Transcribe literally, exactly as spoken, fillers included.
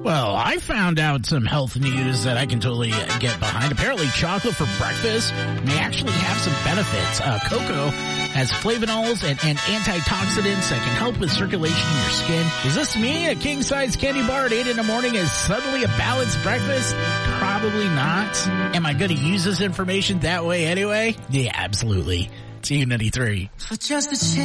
Well, I found out some health news that I can totally get behind. Apparently, chocolate for breakfast may actually have some benefits. Uh, cocoa has flavonols and, and antioxidants that can help with circulation in your skin. Is this me? A king-size candy bar at eight in the morning is suddenly a balanced breakfast? Probably not. Am I going to use this information that way anyway? Yeah, absolutely. It's U ninety-three. For just a chance.